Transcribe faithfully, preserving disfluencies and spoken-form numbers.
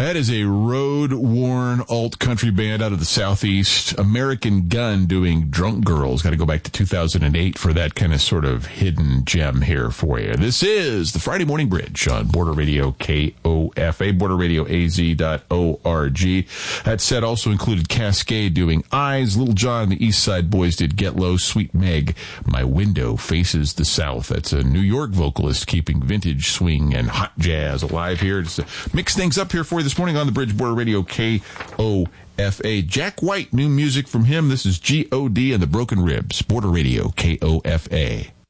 That is a road-worn alt-country band out of the southeast. American Gun doing Drunk Girls. Got to go back to two thousand eight for that kind of sort of hidden gem here for you. This is the Friday Morning Bridge on Border Radio K O F A, border radio a z dot org. That set also included Cascade doing Eyes. Little John and the East Side Boys did Get Low. Sweet Meg, My Window Faces the South. That's a New York vocalist keeping vintage swing and hot jazz alive here. Just to mix things up here for you this morning on the Bridge, Border Radio K O F A. Jack White, new music from him. This is G O D and the Broken Ribs. Border Radio K O F A.